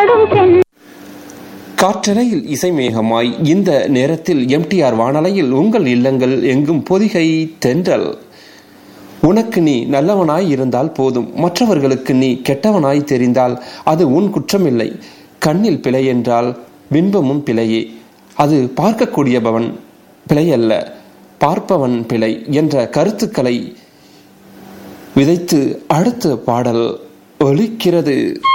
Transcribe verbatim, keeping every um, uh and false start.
காற்றலையில் இசைமேகமாய் இந்த நேரத்தில் எம்டிஆர் வானலையில் உங்கள் இல்லங்கள் எங்கும் பொதிகை தென்றல். உனக்கு நீ நல்லவனாய் இருந்தால் போதும், மற்றவர்களுக்கு நீ கெட்டவனாய் தெரிந்தால் அது உன் குற்றமில்லை. கண்ணில் பிழை என்றால் பின்பமும் பிழையே. அது பார்க்கக்கூடியவன் பிழை அல்ல, பார்ப்பவன் பிழை என்ற கருத்துக்களை விதைத்து அடுத்த பாடல் ஒலிக்கிறது.